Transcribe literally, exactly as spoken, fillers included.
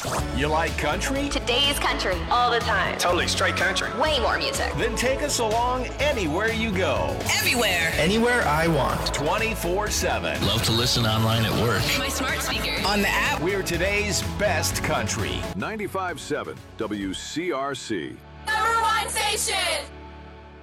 You like country? Today's country. All the time. Totally straight country. Way more music. Then take us along anywhere you go. Everywhere. Anywhere I want. twenty-four seven. Love to listen online at work. My smart speaker. On the app. We're today's best country. ninety-five point seven W C R C. Number one station.